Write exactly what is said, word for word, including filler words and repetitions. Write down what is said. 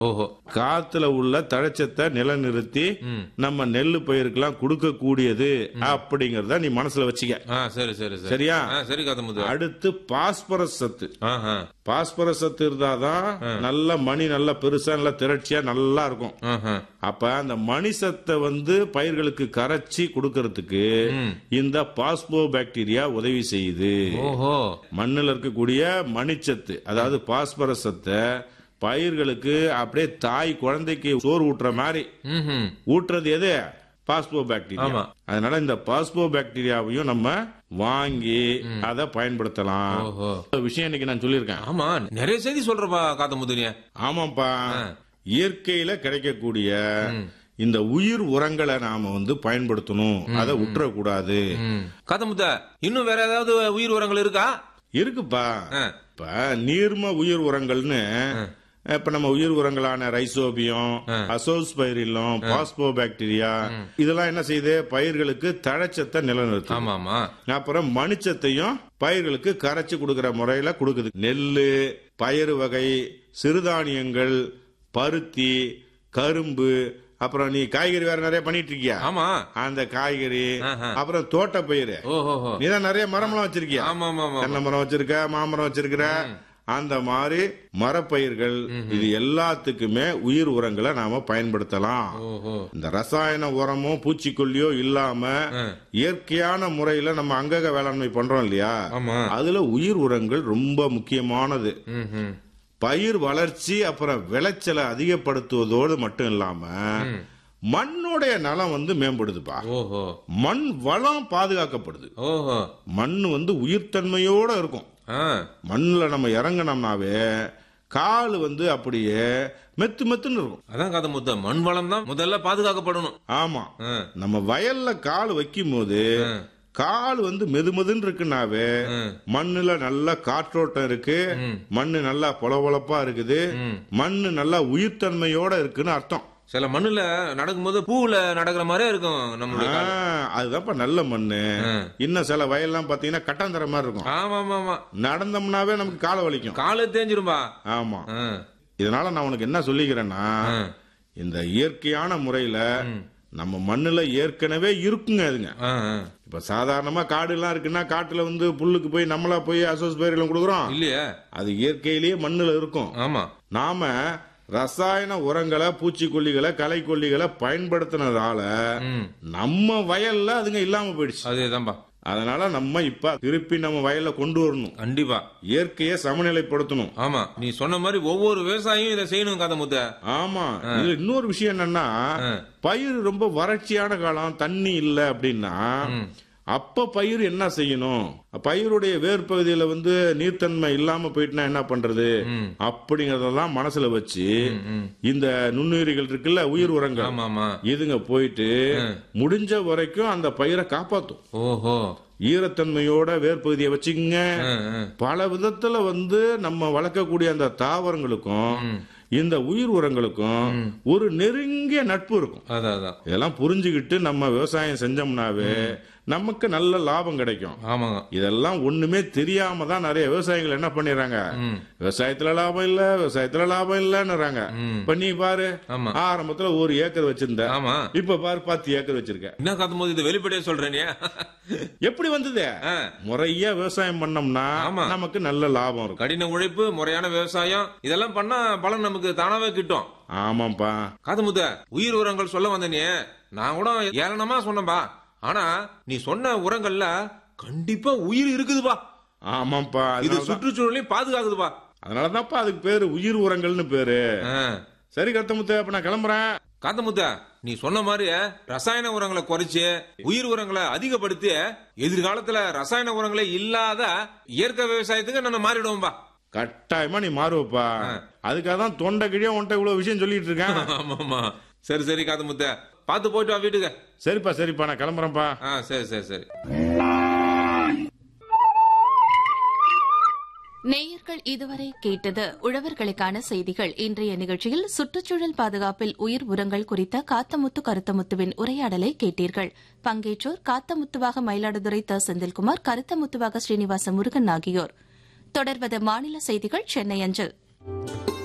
ஓஹோ. காத்துல உள்ள தழைச்சத்தை நிலநிறுத்தி நம்ம நெல்லு பயிருக்கெல்லாம் கொடுக்க கூடியது அப்படிங்கறத நீ மனசுல வச்சுக்க. ஆ, சரி சரி சரி. சரியா? ஆ, சரி காத்தமுத்து. அடுத்து பாஸ்பரஸ் சத்து. ஆஹா. பாஸ்பரஸ் சத்து இருந்தாதான் நல்ல மணி நல்ல பெருசா நல்ல திரட்சியா நல்லா இருக்கும். ஆஹா. அப்ப அந்த மணி சத்தை வந்து பயிர்களுக்கு கரைச்சி கொடுக்கறதுக்கு இந்த பாஸ்போ பாக்டீரியா உதவி செய்யுது. ஓஹோ. மண்ணுல இருக்கக்கூடிய மணிச்சத்து அதாவது பாஸ்பரஸ் சத்தை பயிர்களுக்கு அப்படியே தாய் குழந்தைக்கு சோறு ஊட்டுற மாதிரி ம்ஹும். ஊட்டுறது எது? Phospho bacteria. ஆமா. அதனால இந்த பாஸ்போ பாக்டீரியாவையும் நம்ம வாங்கி அதை பயன்படுத்தலாம். ஓஹோ. இந்த விஷயம் இன்னைக்கு நான் சொல்லியிருக்கேன். ஆமா, நிறைய செய்தி சொல்றப்பா காத்தமுத்து நீ. ஆமாப்பா, இயற்கையில கிடைக்கக்கூடிய இந்த உயிர் உரங்களை நாம வந்து பயன்படுத்தணும், அதை உற்றக்கூடாது. காத்தமுத்த, இன்னும் வேற ஏதாவது உயிர் உரங்கள் இருக்கா? இருக்குப்பா. ஆ. இப்ப நீர்ம உயிர் உரங்கள்னு இப்ப நம்ம உயிர் உரங்களான ரைசோபியம், அசோஸ்பைரிலம், பாஸ்போ பாக்டீரியா இதெல்லாம் என்ன செய்யுது? பயிர்களுக்கு தழைச்சத்தை நிலநிறுத்தும். ஆமா ஆமா. அப்புறம் மணிச்சத்தையும் பயிர்களுக்கு கரைச்சு கொடுக்கிற முறையில கொடுக்குது. நெல்லு, பயறு வகை, சிறுதானியங்கள், பருத்தி, கரும்பு, அப்புறம் நீ காய்கறி வேற நிறைய பண்ணிட்டு இருக்கியா? ஆமா. அந்த காய்கறி, ஆஹா. அப்புறம் தோட்ட பயிர், ஓஹோ. நீதான் நிறைய மரம்லாம் வச்சிருக்கியா? ஆமா ஆமா ஆமா. தென்னை மரம் வச்சிருக்க, மாமரம் வச்சிருக்கிற, அந்த மாதிரி மரப்பயிர்கள் இது எல்லாத்துக்குமே உயிர் உரங்களை நாம பயன்படுத்தலாம். ஓஹோ. இந்த ரசாயன உரமோ பூச்சிக்கொல்லியோ இல்லாம இயற்கையான முறையில நம்ம அங்கக வேளாண்மை பண்றோம் இல்லையா? ஆமா. அதுல உயிர் உரங்கள் ரொம்ப முக்கியமானது. ம்ஹும். பயிர் வளர்ச்சி அப்புறம் விளைச்சலை அதிகப்படுத்துவதோடு மட்டும் இல்லாம மண்ணுடைய நலம் வந்து மேம்படுதுப்பா. ஓஹோ. மண் வளம் பாதுகாக்கப்படுது. ஓஹோ. மண் வந்து உயிர்த்தன்மையோட இருக்கும். ஆ. மண்ணுல நம்ம இறங்கினோம்னாவே கால் வந்து அப்படியே மெத்து மெத்துன்னு இருக்கும். அதான் காத்தமுத்த, மண் வளம் தான் முதல்ல பாதுகாக்கப்படணும். ஆமா. ஆ. நம்ம வயல்ல கால் வைக்கும் போது கால் வந்து மெது மெதுன்னு இருக்குனாவே மண்ணுல நல்ல காற்றோட்டம் இருக்கு, மண்ணு நல்லா பொலபொலப்பா இருக்குது, மண்ணு நல்லா உயிர்த்தன்மையோட இருக்குன்னு அர்த்தம். சில மண்ணுல நடக்கும்போது பூவுல நடக்கிற மாதிரியே இருக்கும் நம்மளுடைய கால். அதுதான்ப்பா நல்ல மண்ணு. இன்னும் சில வயல்லாம் பாத்தீங்கன்னா கட்டாந்தர மாதிரி இருக்கும். ஆமா ஆமா ஆமா. நடந்தோம்னாவே நமக்கு காலை வலிக்கும், காலு தேஞ்சிரும்பா. ஆமா. ஆ. இதனால நான் உனக்கு என்ன சொல்லிக்கிறேன்னா, இந்த இயற்கையான முறையில நம்ம மண்ணுல ஏற்கனவே இருக்குங்க அதுங்க. ஆ, ஆ. இப்ப சாதாரணமா காடு எல்லாம் இருக்குன்னா காட்டுல வந்து புல்லுக்கு போய் நம்மளா போய் அசோஸ் பயிரெல்லாம் கொடுக்குறோம் இல்லையா? அது இயற்கையிலேயே மண்ணுல இருக்கும். ஆமா. நாம ரசாயன உரங்களை, பூச்சிக்கொல்லிகளை, களைக்கொல்லிகளை பயன்படுத்தினதால நம்ம வயல்ல அதுங்க இல்லாம போயிடுச்சு. அதேதான்பா. அதனால நம்ம இப்ப திருப்பி நம்ம வயல்ல கொண்டு வரணும். கண்டிப்பா இயற்கையை சமநிலைப்படுத்தணும். ஆமா, நீ சொன்ன மாதிரி ஒவ்வொரு விவசாயியும் இதை செய்யணும் காத்தமுத்த. ஆமா. இதுல இன்னொரு விஷயம் என்னன்னா, பயிர் ரொம்ப வறட்சியான காலம், தண்ணி இல்ல அப்படின்னா அப்ப பயிர் என்ன செய்யணும்? பயிருடைய வேர் பகுதியில வந்து நீர்த்தன்மை இல்லாம போயிட்டுனா என்ன பண்றது அப்படிங்கறதெல்லாம் மனசுல வச்சு இந்த நுண்ணுயிரிகள் இருக்குல்ல, உயிர் உரங்கள், இதுங்க போயிட்டு முடிஞ்ச வரைக்கும் அந்த பயிரை காப்பாத்தும். ஓஹோ. ஈரத்தன்மையோட வேர்பகுதியை வச்சுங்க. பல விதத்துல வந்து நம்ம வளர்க்கக்கூடிய அந்த தாவரங்களுக்கும் இந்த உயிர் உரங்களுக்கும் ஒரு நெருங்கிய நட்பு இருக்கும். இதெல்லாம் புரிஞ்சுக்கிட்டு நம்ம விவசாயம் செஞ்சோம்னாவே நமக்கு நல்ல லாபம் கிடைக்கும். ஆமாங்க. இதெல்லாம் ஒண்ணுமே தெரியாம தான் நிறைய விவசாயிகள் என்ன பண்ணிடுறாங்க, விவசாயத்துல லாபம் இல்ல, விவசாயத்துல லாபம் இல்லன்னுறாங்க. இப்ப நீ பாரு, ஆரம்பத்துல ஒரு ஏக்கர் வச்சிருந்த, இப்ப பாரு பத்து ஏக்கர் வச்சிருக்க. என்ன காத்தும்போது இது வெளிப்படையா சொல்றேன். எப்படி வந்தது? முறையா விவசாயம் பண்ணோம்னா நமக்கு நல்ல லாபம் இருக்கும். கடின உழைப்பு, முறையான விவசாயம், இதெல்லாம் பண்ணா பலன் நமக்கு தானாவே கிட்டும். ஆமாப்பா. காத்துமுத்த, உயிர் உரங்கள் சொல்ல வந்தனே, நான் கூட ஏளனமா சொன்னப்பா. ஆனா நீ சொன்ன உரங்கள்ல கண்டிப்பா உயிர் இருக்குதுப்பா. ஆமாப்பா. இது சுற்றுச்சூழலையும் பாதுகாக்குதுப்பா. அதனாலதான்ப்பா அதுக்கு பேரு உயிர் உரங்கள்னு பேரு. சரி காத்தமுத்த, அப்ப நான் கிளம்புறேன். காத்தமுத்த, நீ சொன்ன மாதிரி ரசாயன உரங்களை குறைச்சு உயிர் உரங்களை அதிகப்படுத்தி எதிர்காலத்துல ரசாயன உரங்களே இல்லாத இயற்கை விவசாயத்துக்கு நம்ம மாறிடுவோம்பா. கட்டாயமா நீ மாறுவப்பா. அதுக்காக தான் தொண்டை கிழியா உன்ட்ட இவ்வளவு விஷயம் சொல்லிட்டு இருக்கேன். ஆமாமா. சரி சரி காத்தமுத்த, பாத்து போயிட்டு வா வீட்டுக்கு. சரிப்பா சரிப்பா, நான் கிளம்புறேன்ப்பா. சரி சரி சரி. நேயர்கள் இதுவரை கேட்டது உழவர்களுக்கான செய்திகள். இன்றைய நிகழ்ச்சியில் சுற்றுச்சூழல் பாதுகாப்பில் உயிர் உரங்கள் குறித்த காத்தமுத்து கருத்தமுத்துவின் உரையாடலை கேட்டீர்கள். பங்கேற்றோர் காத்தமுத்துவாக மயிலாடுதுறை த செந்தில்குமார், கருத்தமுத்துவாக ஸ்ரீனிவாச முருகன் ஆகியோர். தொடர்வது மாநில செய்திகள் சென்னை அஞ்சல்.